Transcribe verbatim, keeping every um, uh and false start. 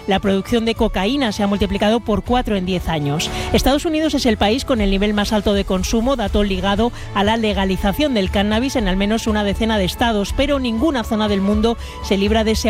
La producción de cocaína se ha multiplicado por cuatro en diez años. Estados Unidos es el país con el nivel más alto de consumo, dato ligado a la legalización del cannabis en al menos una decena de estados, pero ninguna zona del mundo se libra de ese